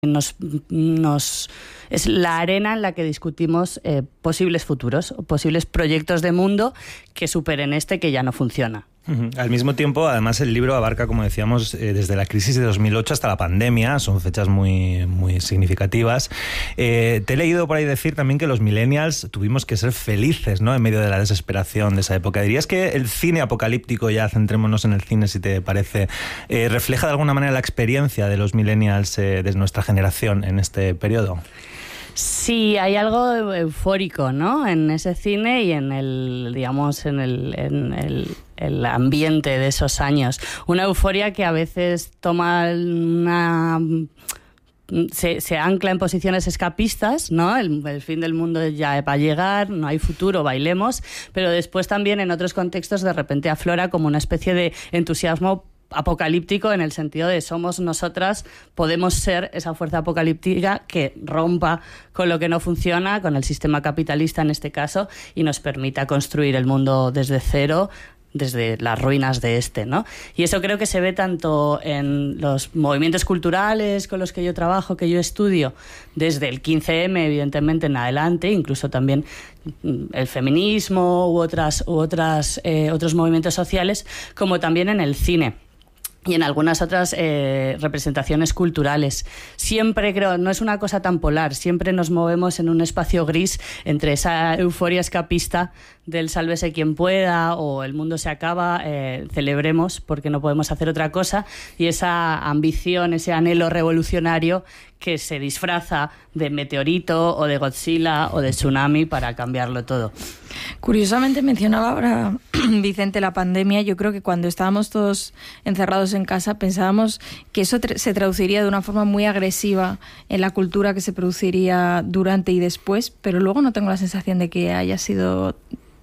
es la arena en la que discutimos posibles futuros, posibles proyectos de mundo que superen este que ya no funciona. Al mismo tiempo, además, el libro abarca, como decíamos, desde la crisis de 2008 hasta la pandemia. Son fechas muy, muy significativas. Te he leído por ahí decir también que los millennials tuvimos que ser felices, ¿no?, en medio de la desesperación de esa época. ¿Dirías que el cine apocalíptico, ya centrémonos en el cine si te parece, refleja de alguna manera la experiencia de los millennials de nuestra generación en este periodo? Sí, hay algo eufórico, ¿no?, en ese cine y en el, digamos, en el ambiente de esos años. Una euforia que a veces toma se ancla en posiciones escapistas, ¿no? El fin del mundo ya va a llegar, no hay futuro, bailemos, pero después también en otros contextos de repente aflora como una especie de entusiasmo apocalíptico, en el sentido de somos nosotras, podemos ser esa fuerza apocalíptica que rompa con lo que no funciona, con el sistema capitalista en este caso, y nos permita construir el mundo desde cero, desde las ruinas de este, ¿no? Y eso creo que se ve tanto en los movimientos culturales con los que yo trabajo, que yo estudio, desde el 15M, evidentemente, en adelante, incluso también el feminismo u otros movimientos sociales, como también en el cine y en algunas otras representaciones culturales. Siempre creo, no es una cosa tan polar, siempre nos movemos en un espacio gris entre esa euforia escapista del sálvese quien pueda o el mundo se acaba, celebremos porque no podemos hacer otra cosa, y esa ambición, ese anhelo revolucionario que se disfraza de meteorito o de Godzilla o de tsunami para cambiarlo todo. Curiosamente mencionaba ahora Vicente la pandemia. Yo creo que cuando estábamos todos encerrados en casa pensábamos que eso se traduciría de una forma muy agresiva en la cultura que se produciría durante y después, pero luego no tengo la sensación de que haya sido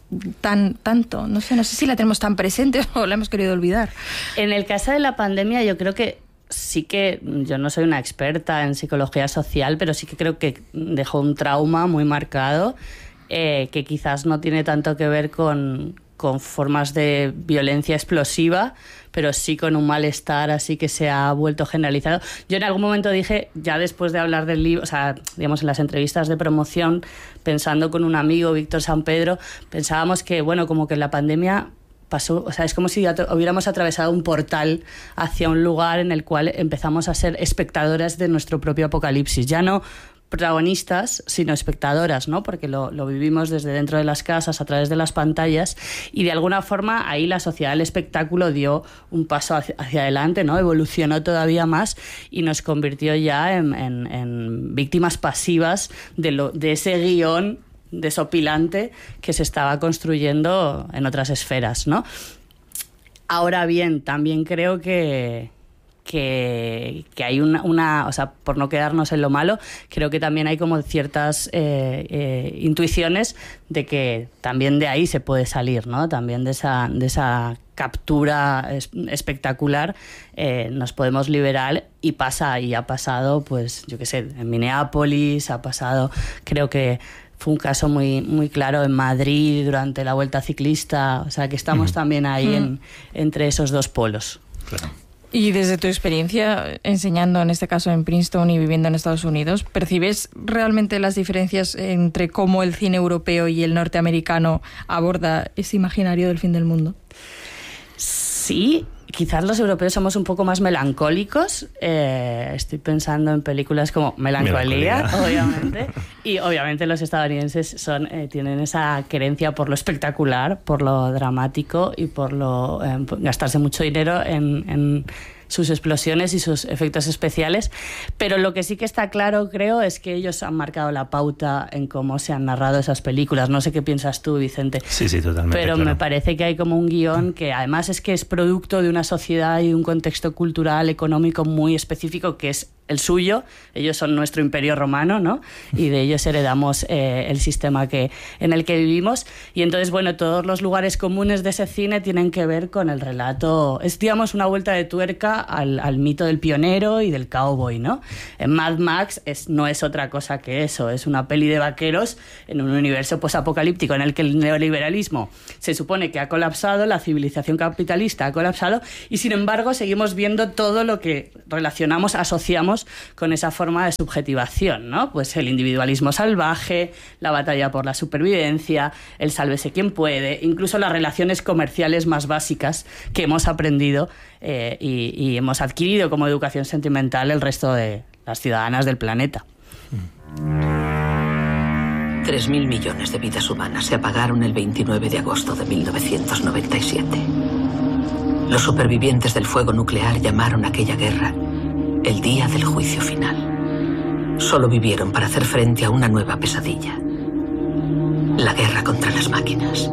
tanto. No sé si la tenemos tan presente o la hemos querido olvidar. En el caso de la pandemia yo creo que sí, que yo no soy una experta en psicología social, pero sí que creo que dejó un trauma muy marcado, que quizás no tiene tanto que ver con formas de violencia explosiva, pero sí con un malestar así que se ha vuelto generalizado. Yo en algún momento dije, ya después de hablar del libro, o sea, digamos en las entrevistas de promoción, pensando con un amigo, Víctor Sampedro, pensábamos que, bueno, como que la pandemia pasó, o sea, es como si hubiéramos atravesado un portal hacia un lugar en el cual empezamos a ser espectadoras de nuestro propio apocalipsis. Ya no protagonistas, sino espectadoras, ¿no? Porque lo vivimos desde dentro de las casas, a través de las pantallas, y de alguna forma ahí la sociedad del espectáculo dio un paso hacia adelante, ¿no? Evolucionó todavía más y nos convirtió ya en víctimas pasivas de ese guión desopilante que se estaba construyendo en otras esferas, ¿no? Ahora bien, también creo que hay una, o sea, por no quedarnos en lo malo, creo que también hay como ciertas intuiciones de que también de ahí se puede salir, ¿no? También de esa captura espectacular nos podemos liberar, y ha pasado, pues, yo qué sé, en Minneapolis, ha pasado, creo que fue un caso muy, muy claro en Madrid durante la Vuelta Ciclista, o sea que estamos también ahí entre esos dos polos. Claro. Y desde tu experiencia enseñando, en este caso en Princeton y viviendo en Estados Unidos, ¿percibes realmente las diferencias entre cómo el cine europeo y el norteamericano aborda ese imaginario del fin del mundo? Sí, quizás los europeos somos un poco más melancólicos. Estoy pensando en películas como Melancolía. Obviamente. Y obviamente los estadounidenses tienen esa querencia por lo espectacular, por lo dramático y por lo gastarse mucho dinero en sus explosiones y sus efectos especiales, pero lo que sí que está claro, creo, es que ellos han marcado la pauta en cómo se han narrado esas películas. No sé qué piensas tú, Vicente. Sí, totalmente. Pero claro. Me parece que hay como un guión que además es que es producto de una sociedad y un contexto cultural, económico muy específico, que es el suyo. Ellos son nuestro imperio romano, ¿no? Y de ellos heredamos el sistema en el que vivimos. Y entonces, bueno, todos los lugares comunes de ese cine tienen que ver con el relato. Es, digamos, una vuelta de tuerca al mito del pionero y del cowboy, ¿no? En Mad Max no es otra cosa que eso. Es una peli de vaqueros en un universo posapocalíptico en el que el neoliberalismo se supone que ha colapsado, la civilización capitalista ha colapsado, y sin embargo seguimos viendo todo lo que relacionamos, asociamos relacionamos con esa forma de subjetivación, ¿no? Pues el individualismo salvaje, la batalla por la supervivencia, el sálvese quien puede, incluso las relaciones comerciales más básicas que hemos aprendido y hemos adquirido como educación sentimental el resto de las ciudadanas del planeta. 3.000 millones de vidas humanas se apagaron el 29 de agosto de 1997. Los supervivientes del fuego nuclear llamaron a aquella guerra el día del juicio final. Solo vivieron para hacer frente a una nueva pesadilla: la guerra contra las máquinas.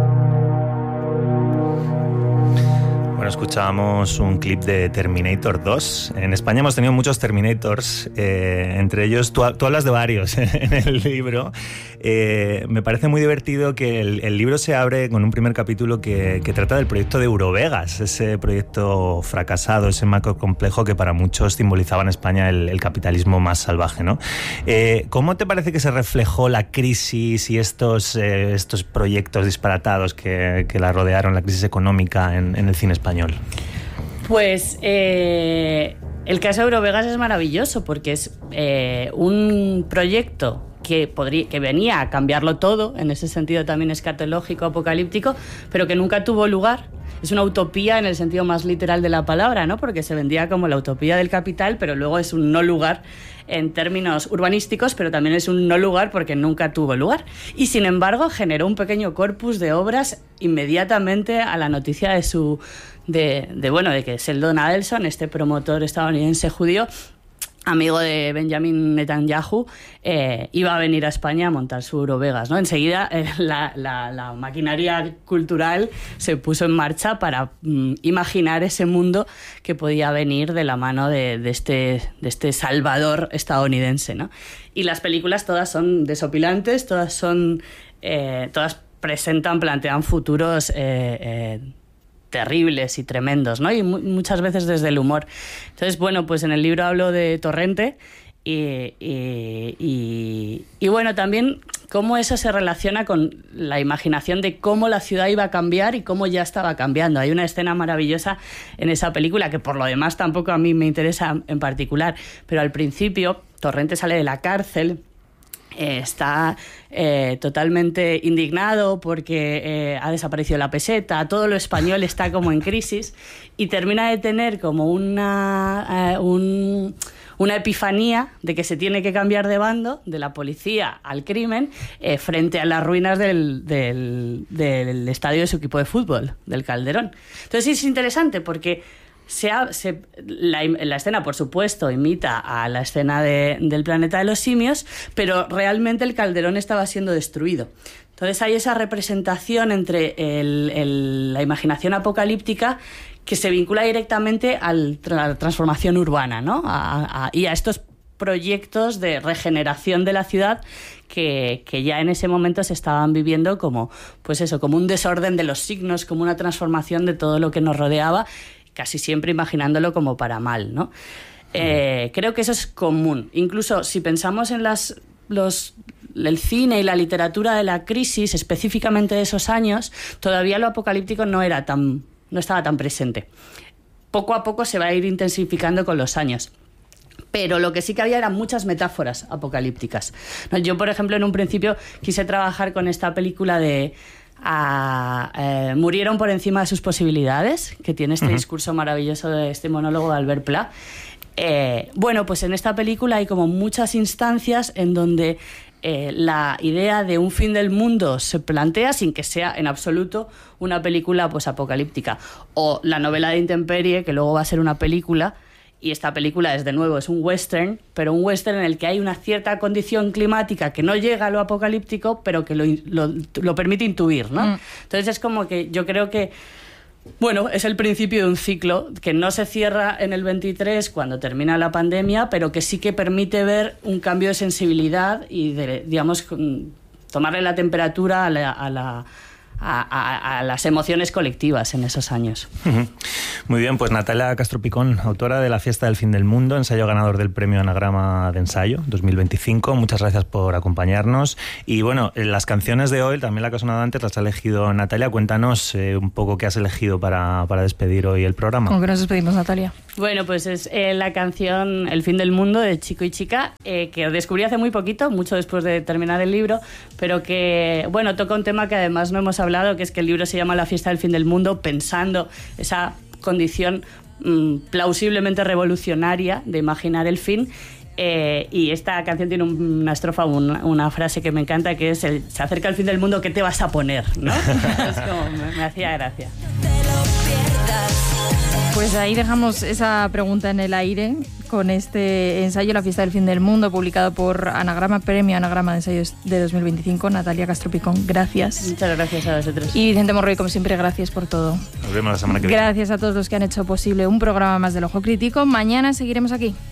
Bueno, escuchábamos un clip de Terminator 2. En España hemos tenido muchos Terminators, entre ellos tú hablas de varios en el libro. Me parece muy divertido que el libro se abre con un primer capítulo que trata del proyecto de Eurovegas, ese proyecto fracasado, ese macrocomplejo que para muchos simbolizaba en España el capitalismo más salvaje, ¿no? ¿Cómo te parece que se reflejó la crisis y estos proyectos disparatados que la rodearon, la crisis económica en el cine español? Pues el caso de Eurovegas es maravilloso porque es un proyecto que venía a cambiarlo todo, en ese sentido también escatológico, apocalíptico, pero que nunca tuvo lugar. Es una utopía en el sentido más literal de la palabra, ¿no? Porque se vendía como la utopía del capital, pero luego es un no lugar en términos urbanísticos, pero también es un no lugar porque nunca tuvo lugar. Y sin embargo generó un pequeño corpus de obras inmediatamente a la noticia de que Sheldon Adelson, este promotor estadounidense judío, amigo de Benjamin Netanyahu, iba a venir a España a montar su Eurovegas, ¿no? Enseguida la maquinaria cultural se puso en marcha para imaginar ese mundo que podía venir de la mano de este salvador estadounidense, ¿no? Y las películas todas son desopilantes, todas plantean futuros terribles y tremendos, ¿no? Y muchas veces desde el humor. Entonces, bueno, pues en el libro hablo de Torrente y bueno, también cómo eso se relaciona con la imaginación de cómo la ciudad iba a cambiar y cómo ya estaba cambiando. Hay una escena maravillosa en esa película que por lo demás tampoco a mí me interesa en particular, pero al principio Torrente sale de la cárcel, está totalmente indignado porque ha desaparecido la peseta, todo lo español está como en crisis y termina de tener como una epifanía de que se tiene que cambiar de bando, de la policía al crimen, frente a las ruinas del estadio de su equipo de fútbol, del Calderón. Entonces es interesante porque la escena, por supuesto, imita a la escena del Planeta de los Simios, pero realmente el Calderón estaba siendo destruido. Entonces hay esa representación entre la imaginación apocalíptica que se vincula directamente a la transformación urbana, ¿no? Y a estos proyectos de regeneración de la ciudad que ya en ese momento se estaban viviendo como un desorden de los signos, como una transformación de todo lo que nos rodeaba, casi siempre imaginándolo como para mal, ¿no? Creo que eso es común. Incluso si pensamos en el cine y la literatura de la crisis, específicamente de esos años, todavía lo apocalíptico no estaba tan presente. Poco a poco se va a ir intensificando con los años. Pero lo que sí que había eran muchas metáforas apocalípticas. Yo, por ejemplo, en un principio quise trabajar con esta película de Murieron por encima de sus posibilidades, que tiene este discurso maravilloso de este monólogo de Albert Pla. Bueno, pues en esta película hay como muchas instancias en donde la idea de un fin del mundo se plantea sin que sea en absoluto una película pues apocalíptica. O la novela de Intemperie, que luego va a ser una película. Y esta película, es un western, pero un western en el que hay una cierta condición climática que no llega a lo apocalíptico, pero que lo permite intuir, ¿no? Entonces es como que yo creo que, bueno, es el principio de un ciclo que no se cierra en el 23 cuando termina la pandemia, pero que sí que permite ver un cambio de sensibilidad y de, digamos, tomarle la temperatura a a las emociones colectivas en esos años. Muy bien, pues Natalia Castro Picón, autora de La fiesta del fin del mundo, ensayo ganador del premio Anagrama de Ensayo 2025. Muchas gracias por acompañarnos. Y bueno, las canciones de hoy, también la que ha sonado antes, las ha elegido Natalia. Cuéntanos un poco qué has elegido para despedir hoy el programa. ¿Cómo que nos despedimos, Natalia? Bueno, pues es la canción El fin del mundo de Chico y Chica, que descubrí hace muy poquito, mucho después de terminar el libro, pero que, bueno, toca un tema que además no hemos hablado, que es que el libro se llama La fiesta del fin del mundo, pensando esa condición plausiblemente revolucionaria de imaginar el fin. Y esta canción tiene una estrofa, una frase que me encanta, que es se acerca el fin del mundo, ¿qué te vas a poner? ¿No? Es como, me hacía gracia. Pues ahí dejamos esa pregunta en el aire con este ensayo La fiesta del fin del mundo, publicado por Anagrama, premio Anagrama de Ensayos de 2025. Natalia Castro Picón, gracias. Muchas gracias a vosotros. Y Vicente Morroy, como siempre, gracias por todo. Nos vemos la semana que viene. Gracias a todos los que han hecho posible un programa más del Ojo Crítico. Mañana seguiremos aquí.